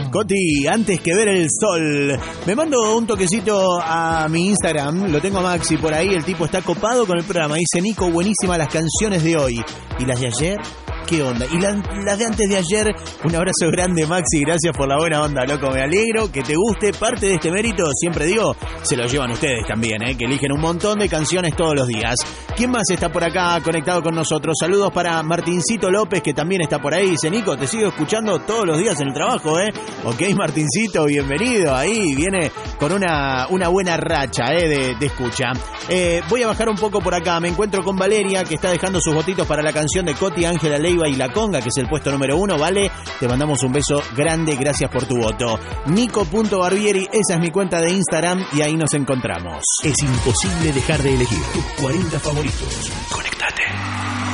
Coti, antes que ver el sol. Me mando un toquecito a mi Instagram, lo tengo a Maxi por ahí, el tipo está copado con el programa. Dice, Nico, buenísimas las canciones de hoy. ¿Y las de ayer? ¿Qué onda? Y las de antes de ayer, un abrazo grande, Maxi, gracias por la buena onda, loco, me alegro que te guste. Parte de este mérito, siempre digo, se lo llevan ustedes también, que eligen un montón de canciones todos los días. ¿Quién más está por acá conectado con nosotros? Saludos para Martincito López, que también está por ahí. Dice, Nico, te sigo escuchando todos los días en el trabajo, Ok, Martincito, bienvenido. Ahí viene con una buena racha, de escucha. Voy a bajar un poco por acá. Me encuentro con Valeria, que está dejando sus votitos para la canción de Coti, Ángela Leiva y La Conga, que es el puesto número 1. Vale, te mandamos un beso grande, gracias por tu voto. Nico.Barbieri, esa es mi cuenta de Instagram y ahí nos encontramos. Es imposible dejar de elegir tus 40 favoritos. Conectate.